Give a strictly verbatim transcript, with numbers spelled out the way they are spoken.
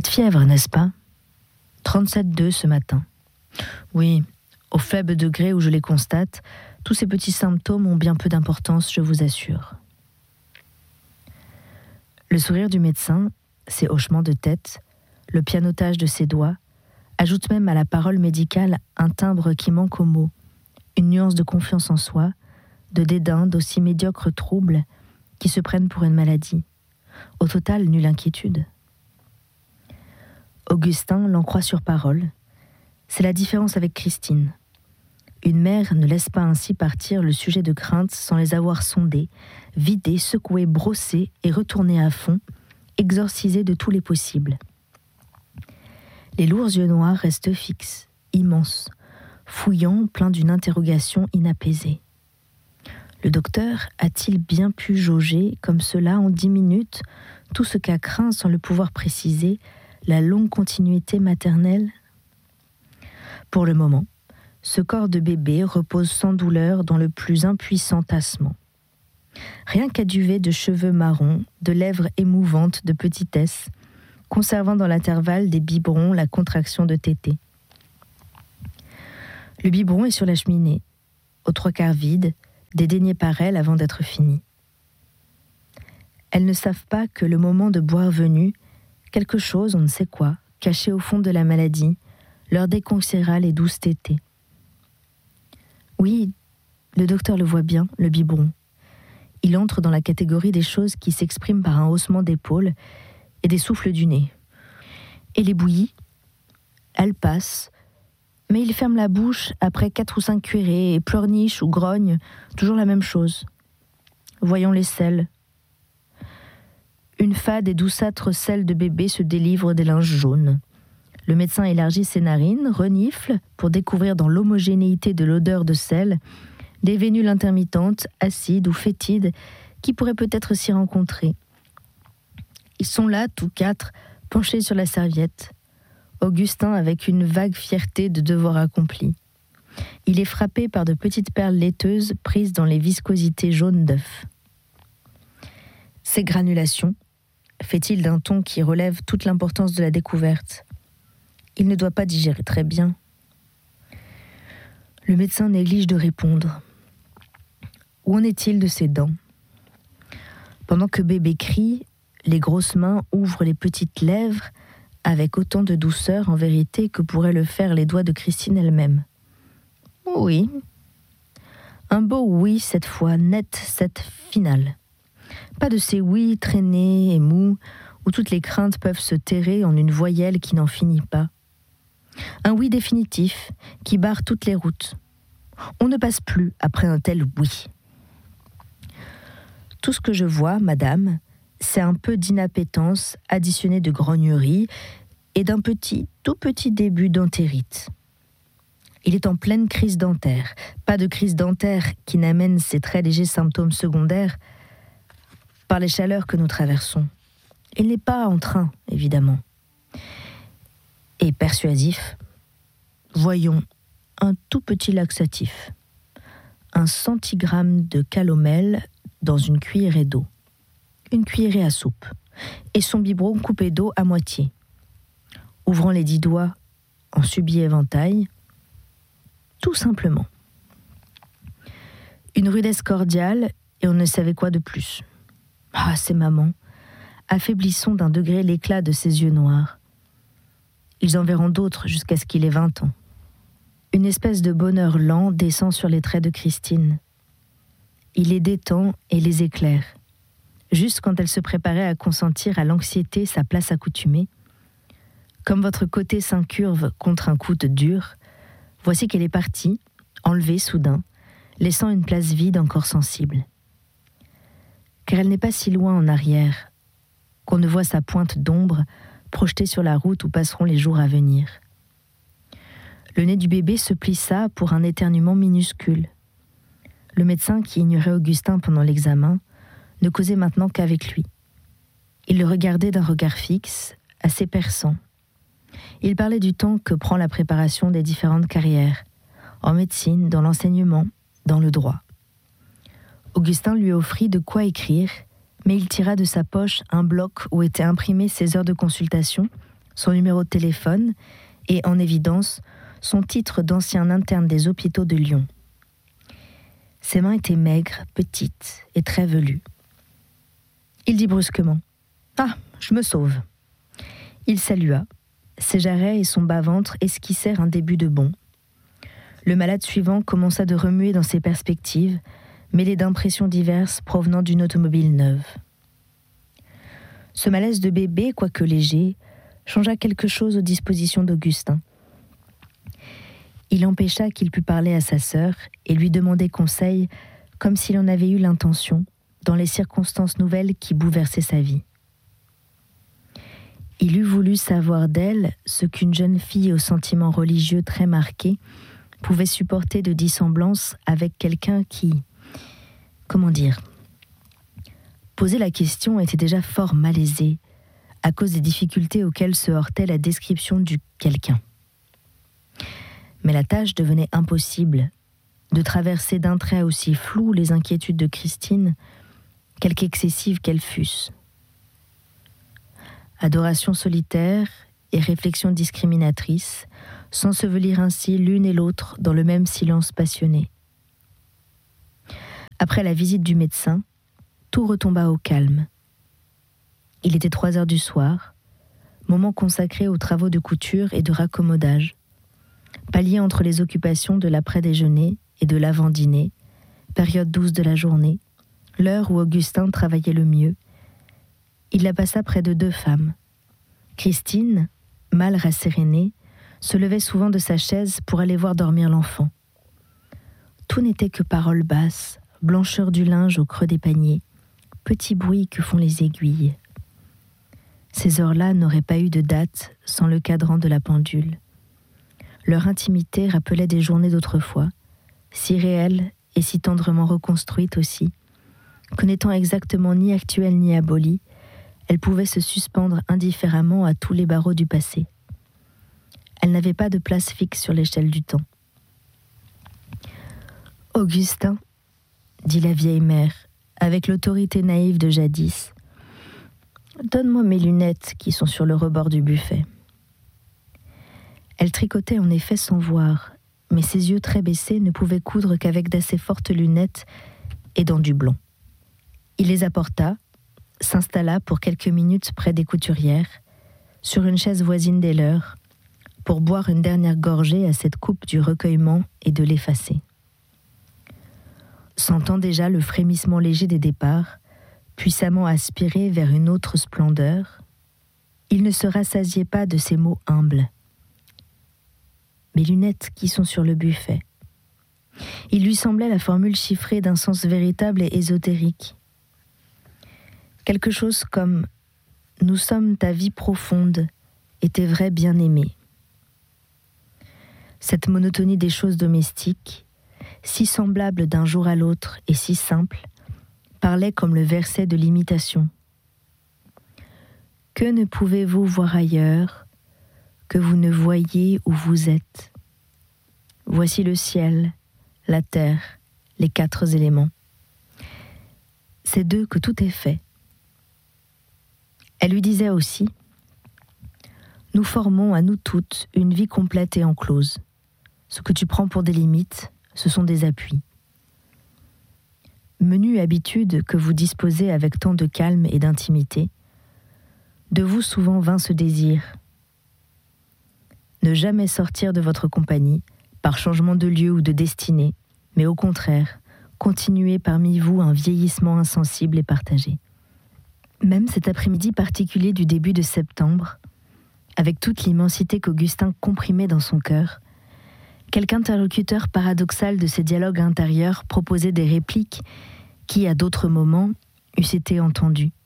de fièvre, n'est-ce pas ? trente-sept virgule deux ce matin. Oui, au faible degré où je les constate, tous ces petits symptômes ont bien peu d'importance, je vous assure. Le sourire du médecin, ses hochements de tête, le pianotage de ses doigts, ajoutent même à la parole médicale un timbre qui manque aux mots, une nuance de confiance en soi, de dédain d'aussi médiocres troubles qui se prennent pour une maladie. Au total, nulle inquiétude. Augustin l'en croit sur parole. C'est la différence avec Christine. Une mère ne laisse pas ainsi partir le sujet de crainte sans les avoir sondés, vidés, secoués, brossés et retournés à fond, exorcisés de tous les possibles. Les lourds yeux noirs restent fixes, immenses, fouillants, pleins d'une interrogation inapaisée. Le docteur a-t-il bien pu jauger, comme cela en dix minutes, tout ce qu'a craint sans le pouvoir préciser, la longue continuité maternelle ? Pour le moment, ce corps de bébé repose sans douleur dans le plus impuissant tassement. Rien qu'aduvé de cheveux marrons, de lèvres émouvantes de petitesse, conservant dans l'intervalle des biberons la contraction de tétée. Le biberon est sur la cheminée, aux trois quarts vide, dédaigné par elle avant d'être fini. Elles ne savent pas que le moment de boire venu, quelque chose, on ne sait quoi, caché au fond de la maladie, leur déconseillera les douces tétées. Oui, le docteur le voit bien, le biberon. Il entre dans la catégorie des choses qui s'expriment par un haussement d'épaule et des souffles du nez. Et les bouillies, elles passent, mais il ferme la bouche après quatre ou cinq cuillerées et pleurniche ou grogne, toujours la même chose. Voyons les selles. Une fade et douceâtre selle de bébé se délivre des linges jaunes. Le médecin élargit ses narines, renifle, pour découvrir dans l'homogénéité de l'odeur de sel des vénules intermittentes, acides ou fétides, qui pourraient peut-être s'y rencontrer. Ils sont là, tous quatre, penchés sur la serviette. Augustin avec une vague fierté de devoir accompli. Il est frappé par de petites perles laiteuses prises dans les viscosités jaunes d'œufs. Ces granulations, fait-il d'un ton qui relève toute l'importance de la découverte. Il ne doit pas digérer très bien. Le médecin néglige de répondre. Où en est-il de ses dents ? Pendant que bébé crie, les grosses mains ouvrent les petites lèvres avec autant de douceur en vérité que pourraient le faire les doigts de Christine elle-même. Oui. Un beau oui cette fois, net, cette finale. Pas de ces oui traînés et mous où toutes les craintes peuvent se terrer en une voyelle qui n'en finit pas. Un oui définitif qui barre toutes les routes. On ne passe plus après un tel oui. Tout ce que je vois, madame, c'est un peu d'inappétence additionné de grognerie et d'un petit, tout petit début d'entérite. Il est en pleine crise dentaire. Pas de crise dentaire qui n'amène ces très légers symptômes secondaires par les chaleurs que nous traversons. Il n'est pas en train, évidemment. Et persuasif, voyons un tout petit laxatif. Un centigramme de calomel dans une cuillerée d'eau. Une cuillerée à soupe. Et son biberon coupé d'eau à moitié. Ouvrant les dix doigts en subit éventail, tout simplement. Une rudesse cordiale et on ne savait quoi de plus. Ah, c'est maman. Affaiblissons d'un degré l'éclat de ses yeux noirs. Ils en verront d'autres jusqu'à ce qu'il ait vingt ans. Une espèce de bonheur lent descend sur les traits de Christine. Il les détend et les éclaire. Juste quand elle se préparait à consentir à l'anxiété sa place accoutumée, comme votre côté s'incurve contre un coude dur, voici qu'elle est partie, enlevée soudain, laissant une place vide encore sensible. Car elle n'est pas si loin en arrière, qu'on ne voit sa pointe d'ombre projetée sur la route où passeront les jours à venir. Le nez du bébé se plissa pour un éternuement minuscule. Le médecin qui ignorait Augustin pendant l'examen ne causait maintenant qu'avec lui. Il le regardait d'un regard fixe, assez perçant. Il parlait du temps que prend la préparation des différentes carrières, en médecine, dans l'enseignement, dans le droit. Augustin lui offrit de quoi écrire, mais il tira de sa poche un bloc où étaient imprimées ses heures de consultation, son numéro de téléphone et, en évidence, son titre d'ancien interne des hôpitaux de Lyon. Ses mains étaient maigres, petites et très velues. Il dit brusquement « Ah, je me sauve !» Il salua. Ses jarrets et son bas-ventre esquissèrent un début de bond. Le malade suivant commença de remuer dans ses perspectives, mêlé d'impressions diverses provenant d'une automobile neuve. Ce malaise de bébé, quoique léger, changea quelque chose aux dispositions d'Augustin. Il empêcha qu'il pût parler à sa sœur et lui demander conseil comme s'il en avait eu l'intention dans les circonstances nouvelles qui bouleversaient sa vie. Il eût voulu savoir d'elle ce qu'une jeune fille aux sentiments religieux très marqués pouvait supporter de dissemblance avec quelqu'un qui... Comment dire ? Poser la question était déjà fort malaisé à cause des difficultés auxquelles se heurtait la description du quelqu'un. Mais la tâche devenait impossible de traverser d'un trait aussi flou les inquiétudes de Christine, quelque excessives qu'elles fussent. Adoration solitaire et réflexion discriminatrice s'ensevelir ainsi l'une et l'autre dans le même silence passionné. Après la visite du médecin, tout retomba au calme. Il était trois heures du soir, moment consacré aux travaux de couture et de raccommodage, palier entre les occupations de l'après-déjeuner et de l'avant-dîner, période douce de la journée, l'heure où Augustin travaillait le mieux. Il la passa près de deux femmes. Christine, mal rassérénée, se levait souvent de sa chaise pour aller voir dormir l'enfant. Tout n'était que paroles basses, blancheur du linge au creux des paniers, petits bruits que font les aiguilles. Ces heures-là n'auraient pas eu de date sans le cadran de la pendule. Leur intimité rappelait des journées d'autrefois, si réelles et si tendrement reconstruites aussi, que n'étant exactement ni actuelles ni abolies, elles pouvaient se suspendre indifféremment à tous les barreaux du passé. Elles n'avaient pas de place fixe sur l'échelle du temps. « Augustin, » dit la vieille mère, avec l'autorité naïve de jadis, « donne-moi mes lunettes qui sont sur le rebord du buffet. » Elle tricotait en effet sans voir, mais ses yeux très baissés ne pouvaient coudre qu'avec d'assez fortes lunettes et dans du blond. Il les apporta, s'installa pour quelques minutes près des couturières, sur une chaise voisine des leurs, pour boire une dernière gorgée à cette coupe du recueillement et de l'effacer. Sentant déjà le frémissement léger des départs, puissamment aspiré vers une autre splendeur, il ne se rassasiait pas de ces mots humbles. Mes lunettes qui sont sur le buffet. Il lui semblait la formule chiffrée d'un sens véritable et ésotérique. Quelque chose comme « Nous sommes ta vie profonde et tes vrais bien-aimés ». Cette monotonie des choses domestiques, si semblable d'un jour à l'autre et si simple, parlait comme le verset de l'imitation. Que ne pouvez-vous voir ailleurs que vous ne voyez où vous êtes? Voici le ciel, la terre, les quatre éléments. C'est d'eux que tout est fait. Elle lui disait aussi « Nous formons à nous toutes une vie complète et enclose. Ce que tu prends pour des limites, ce sont des appuis. Menue habitude que vous disposez avec tant de calme et d'intimité, de vous souvent vint ce désir. Ne jamais sortir de votre compagnie, par changement de lieu ou de destinée, mais au contraire, continuer parmi vous un vieillissement insensible et partagé. Même cet après-midi particulier du début de septembre, avec toute l'immensité qu'Augustin comprimait dans son cœur, quelque interlocuteur paradoxal de ces dialogues intérieurs proposait des répliques qui, à d'autres moments, eussent été entendues.